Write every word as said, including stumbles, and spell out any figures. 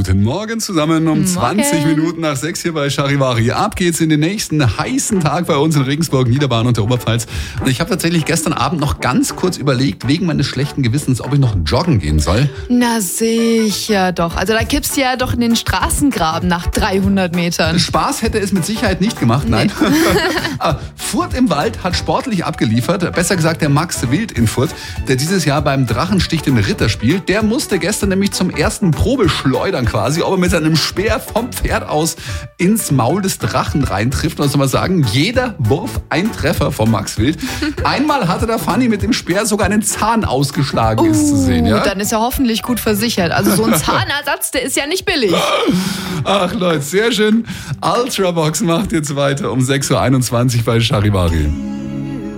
Guten Morgen zusammen um Morgen. zwanzig Minuten nach sechs hier bei Charivari. Ab geht's in den nächsten heißen Tag bei uns in Regensburg, Niederbayern und der Oberpfalz. Und ich habe tatsächlich gestern Abend noch ganz kurz überlegt, wegen meines schlechten Gewissens, ob ich noch joggen gehen soll. Na sicher doch. Also da kippst du ja doch in den Straßengraben nach dreihundert Metern. Spaß hätte es mit Sicherheit nicht gemacht, nein. Aber Furt im Wald hat sportlich abgeliefert. Besser gesagt der Max Wild in Furt, der dieses Jahr beim Drachenstich den Ritter spielt. Der musste gestern nämlich zum ersten Probeschleudern quasi, ob er mit seinem Speer vom Pferd aus ins Maul des Drachen reintrifft. Und was soll man sagen? Jeder Wurf ein Treffer von Max Wild. Einmal hatte der Fanny mit dem Speer sogar einen Zahn ausgeschlagen, ist zu sehen. Ja? Dann ist er hoffentlich gut versichert. Also so ein Zahnersatz, der ist ja nicht billig. Ach Leute, sehr schön. Ultrabox macht jetzt weiter um sechs Uhr einundzwanzig bei Charivari.